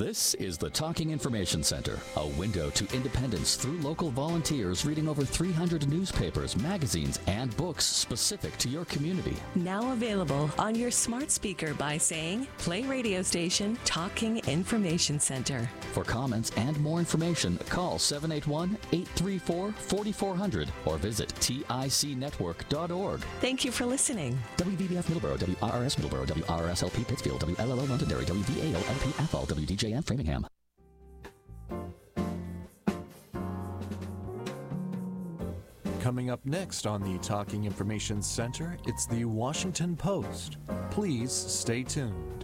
This is the Talking Information Center, a window to independence through local volunteers reading over 300 newspapers, magazines, and books specific to your community. Now available on your smart speaker by saying, play radio station Talking Information Center. For comments and more information, call 781-834-4400 or visit ticnetwork.org. Thank you for listening. WVBF Middleborough, WRRS Middleborough, WRRS-LP Pittsfield, WLLO Londonderry, WVAO-LP Athol, WDJN Framingham. Coming up next on the Talking Information Center, it's the Washington Post. Please stay tuned.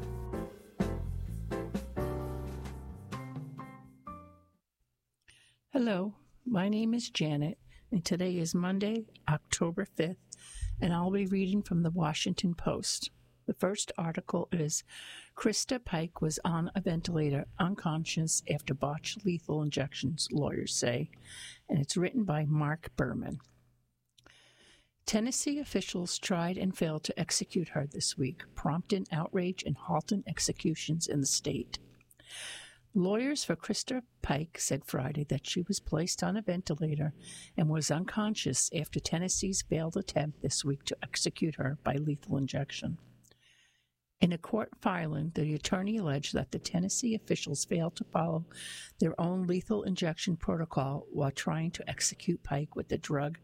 Hello, my name is Janet, and today is Monday, October 5th, and I'll be reading from the Washington Post. The first article is, Krista Pike was on a ventilator, unconscious after botched lethal injections, lawyers say, and it's written by Mark Berman. Tennessee officials tried and failed to execute her this week, prompting outrage and halting executions in the state. Lawyers for Krista Pike said Friday that she was placed on a ventilator and was unconscious after Tennessee's failed attempt this week to execute her by lethal injection. In a court filing, the attorney alleged that the Tennessee officials failed to follow their own lethal injection protocol while trying to execute Pike with the drug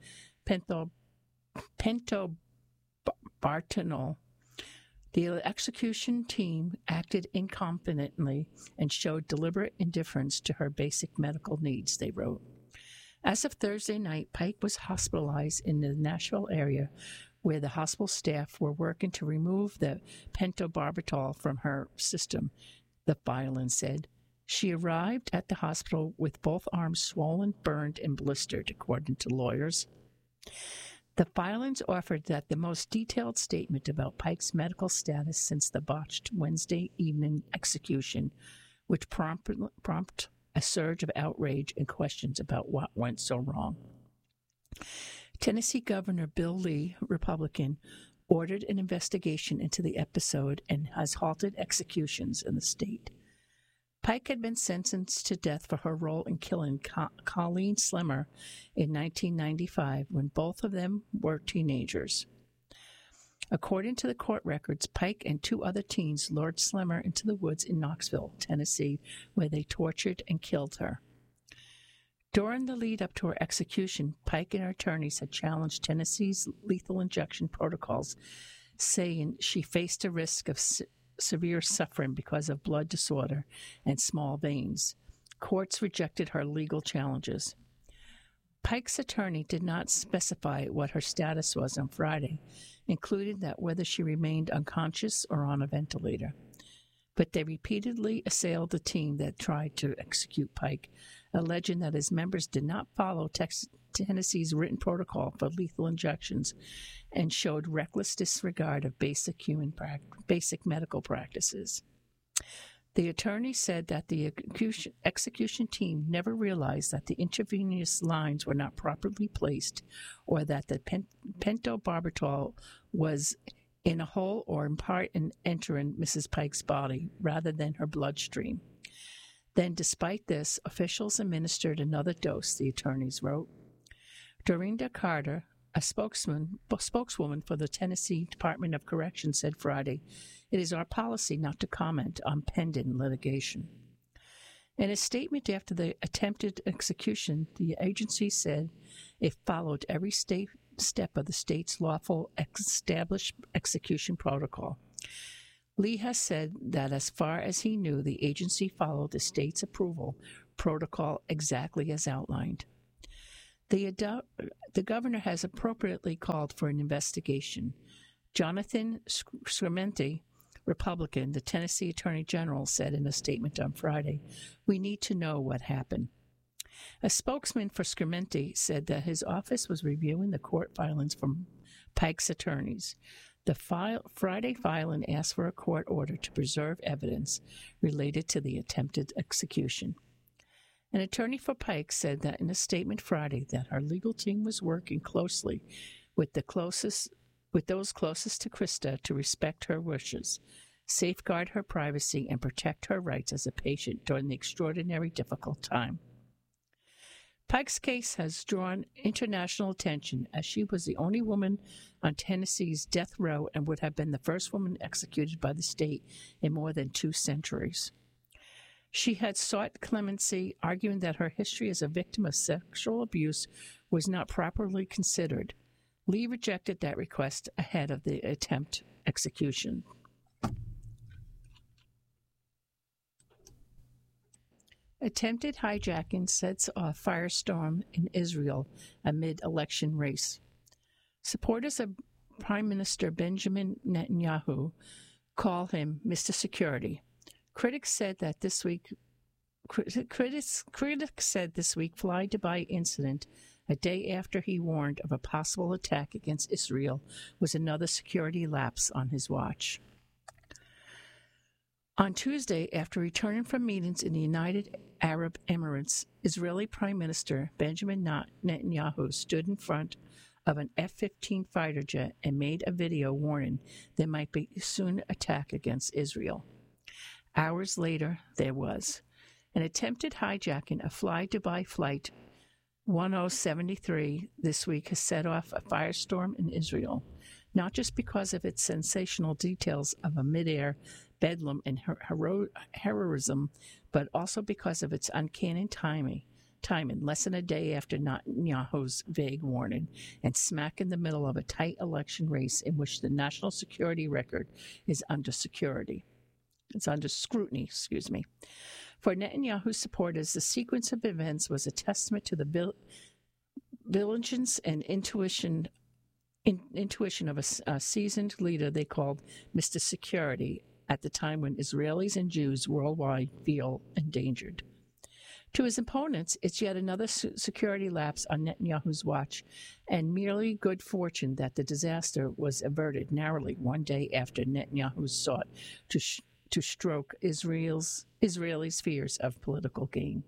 pentobarbital. The execution team acted incompetently and showed deliberate indifference to her basic medical needs, they wrote. As of Thursday night, Pike was hospitalized in the Nashville area where the hospital staff were working to remove the pentobarbital from her system, the filing said. She arrived at the hospital with both arms swollen, burned, and blistered, according to lawyers. The filings offered that the most detailed statement about Pike's medical status since the botched Wednesday evening execution, which prompted a surge of outrage and questions about what went so wrong. Tennessee Governor Bill Lee, Republican, ordered an investigation into the episode and has halted executions in the state. Pike had been sentenced to death for her role in killing Colleen Slimmer in 1995 when both of them were teenagers. According to the court records, Pike and two other teens lured Slimmer into the woods in Knoxville, Tennessee, where they tortured and killed her. During the lead-up to her execution, Pike and her attorneys had challenged Tennessee's lethal injection protocols, saying she faced a risk of severe suffering because of blood disorder and small veins. Courts rejected her legal challenges. Pike's attorney did not specify what her status was on Friday, including that whether she remained unconscious or on a ventilator. But they repeatedly assailed the team that tried to execute Pike, alleging that his members did not follow Tennessee's written protocol for lethal injections and showed reckless disregard of basic medical practices. The attorney said that the execution team never realized that the intravenous lines were not properly placed or that the pentobarbital was in a hole or in part entering Mrs. Pike's body rather than her bloodstream. Then, despite this, officials administered another dose, the attorneys wrote. Dorinda Carter, a spokeswoman for the Tennessee Department of Corrections, said Friday, "It is our policy not to comment on pending litigation." In a statement after the attempted execution, the agency said it followed every step of the state's lawful established execution protocol. Lee has said that as far as he knew, the agency followed the state's approval protocol exactly as outlined. The governor has appropriately called for an investigation. Jonathan Scrimente, Republican, the Tennessee Attorney General, said in a statement on Friday, "We need to know what happened." A spokesman for Scrimente said that his office was reviewing the court filings from Pike's attorneys. The Friday filing asked for a court order to preserve evidence related to the attempted execution. An attorney for Pike said that in a statement Friday that her legal team was working closely with those closest to Krista to respect her wishes, safeguard her privacy, and protect her rights as a patient during the extraordinary difficult time. Pike's case has drawn international attention as she was the only woman on Tennessee's death row and would have been the first woman executed by the state in more than 2 centuries. She had sought clemency, arguing that her history as a victim of sexual abuse was not properly considered. Lee rejected that request ahead of the attempt execution. Attempted hijacking sets off firestorm in Israel amid election race. Supporters of Prime Minister Benjamin Netanyahu call him Mr. Security. Critics said this week Fly Dubai incident, a day after he warned of a possible attack against Israel, was another security lapse on his watch. On Tuesday, after returning from meetings in the United Arab Emirates, Israeli Prime Minister Benjamin Netanyahu stood in front of an F-15 fighter jet and made a video warning there might be soon attack against Israel. Hours later, there was. An attempted hijacking of Fly Dubai Flight 1073 this week has set off a firestorm in Israel, not just because of its sensational details of a midair bedlam and heroism, but also because of its uncanny timing, less than a day after Netanyahu's vague warning, and smack in the middle of a tight election race in which the national security record is under scrutiny. For Netanyahu's supporters, the sequence of events was a testament to the diligence and intuition of a seasoned leader they called Mr. Security at the time when Israelis and Jews worldwide feel endangered. To his opponents, it's yet another security lapse on Netanyahu's watch, and merely good fortune that the disaster was averted narrowly one day after Netanyahu sought to stroke Israelis' fears of political gain.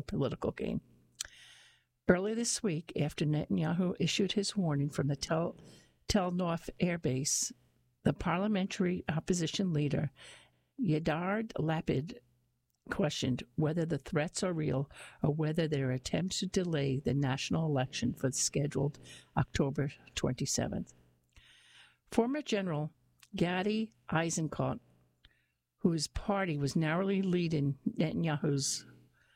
Early this week, after Netanyahu issued his warning from the Tel Nof Air Base, the parliamentary opposition leader Yair Lapid questioned whether the threats are real or whether they are attempts to delay the national election for the scheduled October 27th. Former General Gadi Eisenkot, whose party was narrowly leading Netanyahu's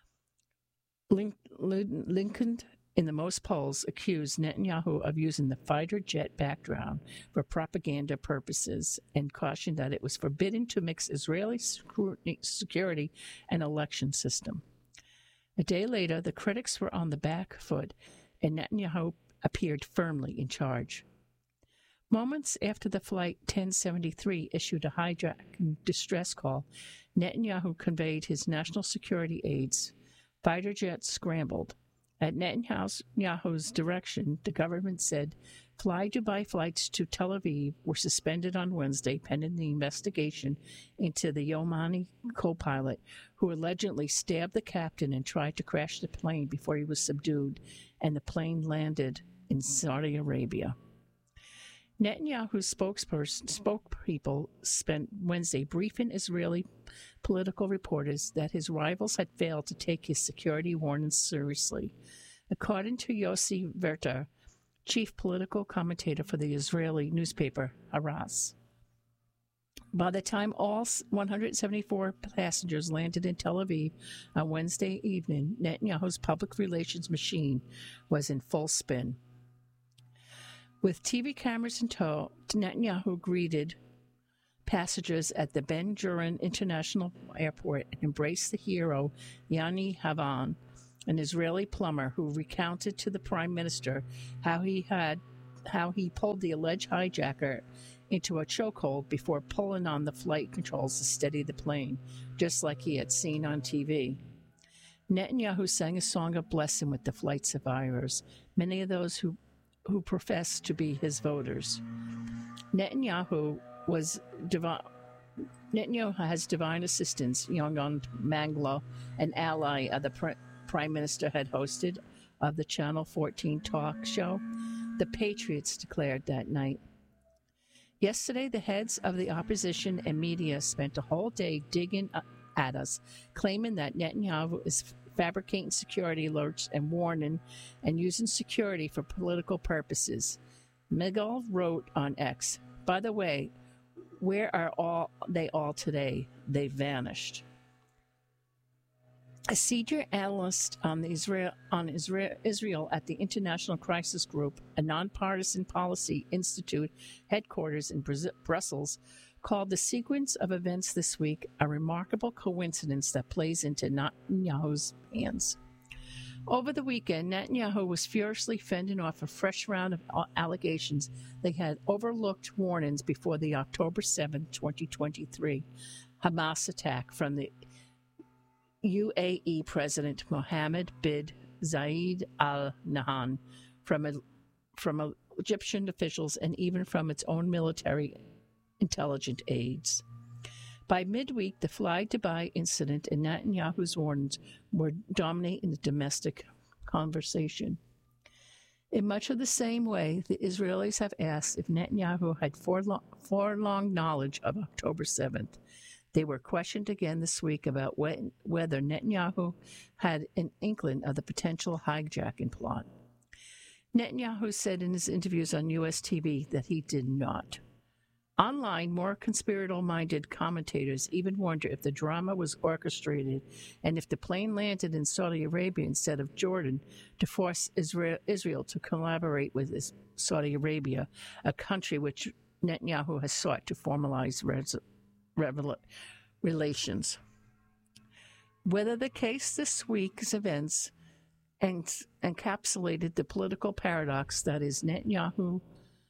Likud in the most polls, accused Netanyahu of using the fighter jet background for propaganda purposes and cautioned that it was forbidden to mix Israeli security and election system. A day later, the critics were on the back foot, and Netanyahu appeared firmly in charge. Moments after the Flight 1073 issued a hijacking distress call, Netanyahu conveyed his national security aides. Fighter jets scrambled. At Netanyahu's direction, the government said Fly Dubai flights to Tel Aviv were suspended on Wednesday pending the investigation into the Yemeni co-pilot who allegedly stabbed the captain and tried to crash the plane before he was subdued, and the plane landed in Saudi Arabia. Netanyahu's spokespeople spent Wednesday briefing Israeli political reporters that his rivals had failed to take his security warnings seriously. According to Yossi Verter, chief political commentator for the Israeli newspaper Haaretz, by the time all 174 passengers landed in Tel Aviv on Wednesday evening, Netanyahu's public relations machine was in full spin. With TV cameras in tow, Netanyahu greeted passengers at the Ben Gurion International Airport and embraced the hero Yanni Havan, an Israeli plumber who recounted to the prime minister how he pulled the alleged hijacker into a chokehold before pulling on the flight controls to steady the plane, just like he had seen on TV. Netanyahu sang a song of blessing with the flight survivors, many of those who professed to be his voters. Netanyahu has divine assistance. Yonon Mangla, an ally of the Prime Minister, had hosted of the Channel 14 talk show. The Patriots declared that night. Yesterday, the heads of the opposition and media spent a whole day digging at us, claiming that Netanyahu is fabricating security alerts and warning and using security for political purposes. Miguel wrote on X, "By the way, where are they all today? They vanished." A senior analyst on Israel at the International Crisis Group, a nonpartisan policy institute headquarters in Brussels, called the sequence of events this week a remarkable coincidence that plays into Netanyahu's hands. Over the weekend, Netanyahu was furiously fending off a fresh round of allegations that had overlooked warnings before the October 7, 2023 Hamas attack from the UAE President Mohammed bin Zayed Al Nahyan, from Egyptian officials, and even from its own military intelligence aides. By midweek, the Fly Dubai incident and Netanyahu's warnings were dominating the domestic conversation. In much of the same way, the Israelis have asked if Netanyahu had foreknown knowledge of October 7th. They were questioned again this week about whether Netanyahu had an inkling of the potential hijacking plot. Netanyahu said in his interviews on U.S. TV that he did not. Online, more conspiratorial-minded commentators even wonder if the drama was orchestrated and if the plane landed in Saudi Arabia instead of Jordan to force Israel to collaborate with Saudi Arabia, a country which Netanyahu has sought to formalize relations. Whether the case this week's events encapsulated the political paradox that is Netanyahu,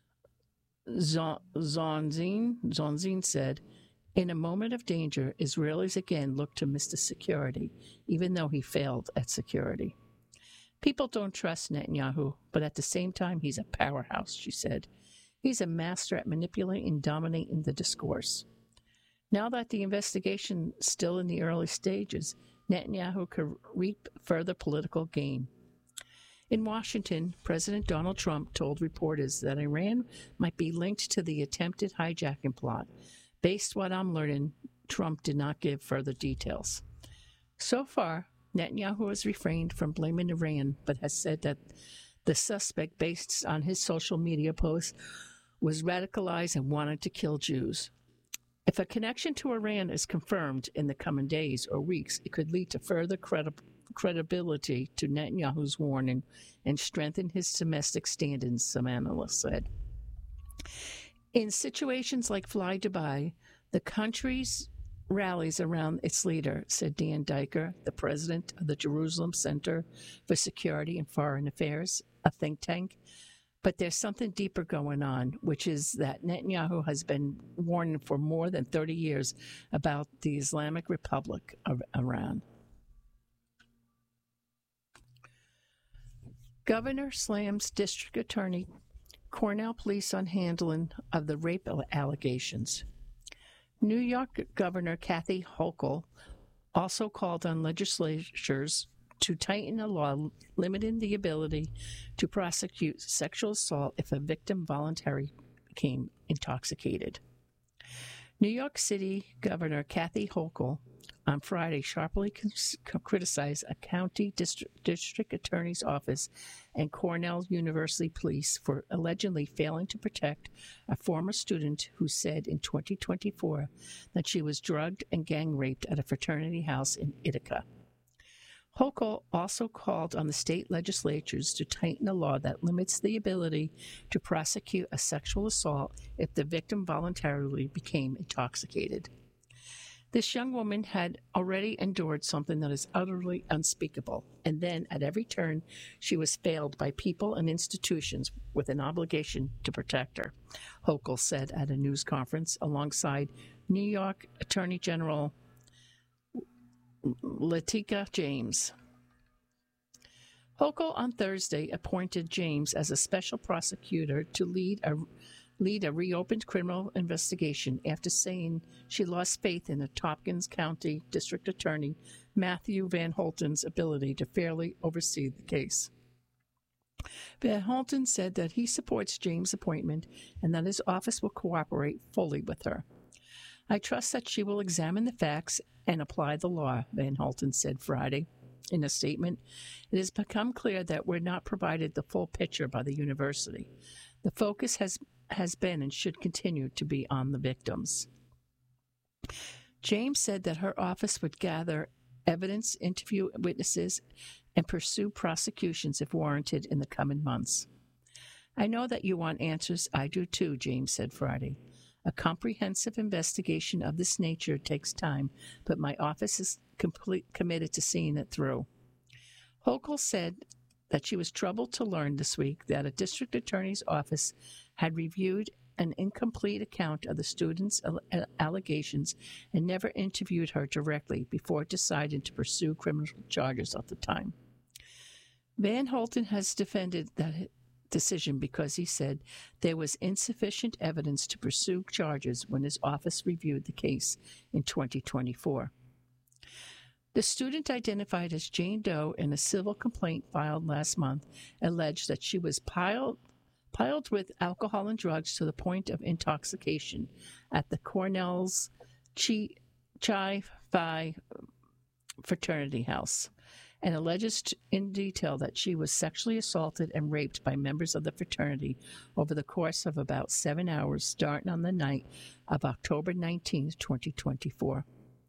Zonzin said, in a moment of danger, Israelis again looked to Mr. Security, even though he failed at security. People don't trust Netanyahu, but at the same time, he's a powerhouse, she said. He's a master at manipulating and dominating the discourse. Now that the investigation is still in the early stages, Netanyahu could reap further political gain. In Washington, President Donald Trump told reporters that Iran might be linked to the attempted hijacking plot. Based on what I'm learning, Trump did not give further details. So far, Netanyahu has refrained from blaming Iran, but has said that the suspect, based on his social media posts, was radicalized and wanted to kill Jews. If a connection to Iran is confirmed in the coming days or weeks, it could lead to further credibility to Netanyahu's warning and strengthen his domestic standings, some analysts said. In situations like Fly Dubai, the country's rallies around its leader, said Dan Diker, the president of the Jerusalem Center for Security and Foreign Affairs, a think tank. But there's something deeper going on, which is that Netanyahu has been warning for more than 30 years about the Islamic Republic of Iran. Governor slams district attorney Cornell police on handling of the rape allegations. New York Governor Kathy Hochul also called on legislatures to tighten a law limiting the ability to prosecute sexual assault if a victim voluntarily became intoxicated. New York City Governor Kathy Hochul on Friday sharply criticized a county district attorney's office and Cornell University police for allegedly failing to protect a former student who said in 2024 that she was drugged and gang raped at a fraternity house in Ithaca. Hochul also called on the state legislatures to tighten a law that limits the ability to prosecute a sexual assault if the victim voluntarily became intoxicated. This young woman had already endured something that is utterly unspeakable, and then at every turn she was failed by people and institutions with an obligation to protect her, Hochul said at a news conference alongside New York Attorney General Letitia James. Hochul on Thursday appointed James as a special prosecutor to lead a reopened criminal investigation after saying she lost faith in the Tompkins County District Attorney Matthew Van Holten's ability to fairly oversee the case. Van Holten said that he supports James' appointment and that his office will cooperate fully with her. I trust that she will examine the facts and apply the law, Van Holten said Friday. In a statement, it has become clear that we're not provided the full picture by the university. The focus has been and should continue to be on the victims. James said that her office would gather evidence, interview witnesses, and pursue prosecutions if warranted in the coming months. I know that you want answers. I do too, James said Friday. A comprehensive investigation of this nature takes time, but my office is committed to seeing it through. Hochul said that she was troubled to learn this week that a district attorney's office had reviewed an incomplete account of the student's allegations and never interviewed her directly before deciding to pursue criminal charges at the time. Van Holten has defended that decision because he said there was insufficient evidence to pursue charges when his office reviewed the case in 2024. The student, identified as Jane Doe in a civil complaint filed last month, alleged that she was piled with alcohol and drugs to the point of intoxication at the Cornell's Chi Phi fraternity house, and alleges in detail that she was sexually assaulted and raped by members of the fraternity over the course of about 7 hours, starting on the night of October 19, 2024.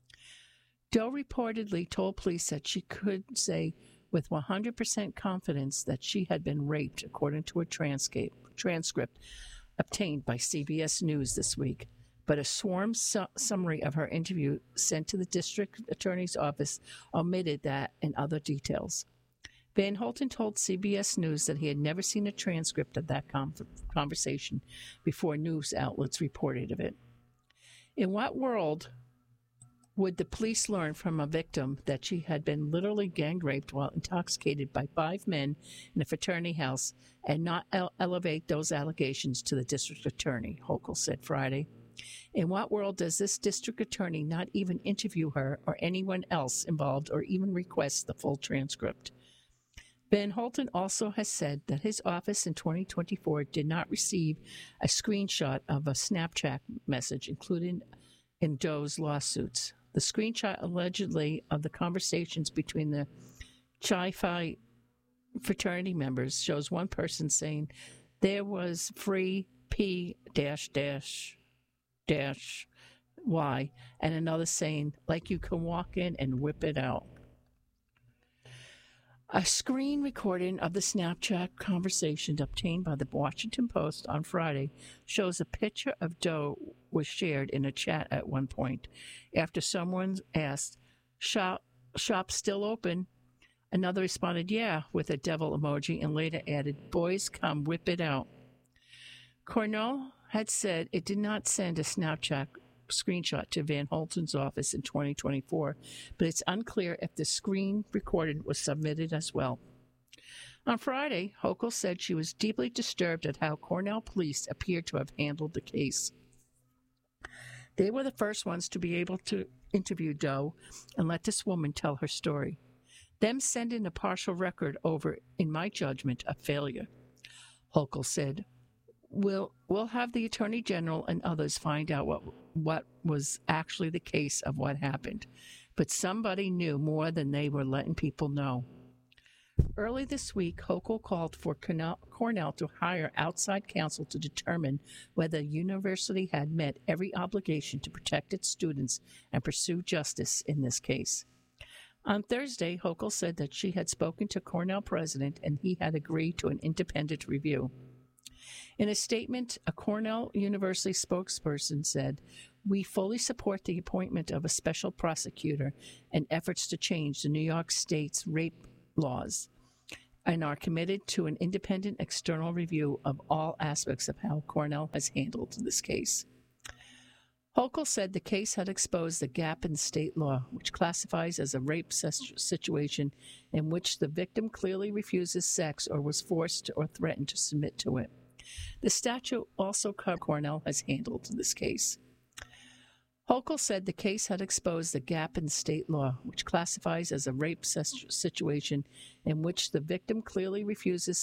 Doe reportedly told police that she could say with 100% confidence that she had been raped, according to a transcript obtained by CBS News this week. But a sworn summary of her interview sent to the district attorney's office omitted that and other details. Van Holten told CBS News that he had never seen a transcript of that conversation before news outlets reported of it. In what world would the police learn from a victim that she had been literally gang raped while intoxicated by 5 men in a fraternity house and not elevate those allegations to the district attorney, Hochul said Friday. In what world does this district attorney not even interview her or anyone else involved or even request the full transcript? Van Holten also has said that his office in 2024 did not receive a screenshot of a Snapchat message included in Doe's lawsuits. The screenshot allegedly of the conversations between the Chi Phi fraternity members shows one person saying there was free P Y and another saying like you can walk in and whip it out. A screen recording of the Snapchat conversation obtained by the Washington Post on Friday shows a picture of Doe was shared in a chat at one point. After someone asked, shop still open? Another responded, yeah, with a devil emoji, and later added, boys, come whip it out. Cornell had said it did not send a Snapchat screenshot to Van Holten's office in 2024, but it's unclear if the screen recorded was submitted as well. On Friday, Hochul said she was deeply disturbed at how Cornell police appeared to have handled the case. They were the first ones to be able to interview Doe and let this woman tell her story. Them sending a partial record over, in my judgment, a failure. Hochul said, We'll have the Attorney General and others find out what was actually the case of what happened. But somebody knew more than they were letting people know. Early this week, Hochul called for Cornell to hire outside counsel to determine whether the university had met every obligation to protect its students and pursue justice in this case. On Thursday, Hochul said that she had spoken to Cornell president and he had agreed to an independent review. In a statement, a Cornell University spokesperson said, we fully support the appointment of a special prosecutor and efforts to change the New York State's rape laws and are committed to an independent external review of all aspects of how Cornell has handled this case. Hochul said the case had exposed the gap in state law, which classifies as a rape situation in which the victim clearly refuses sex or was forced or threatened to submit to it. The statute also covers how Cornell has handled this case. Hochul said the case had exposed the gap in state law, which classifies as a rape situation in which the victim clearly refuses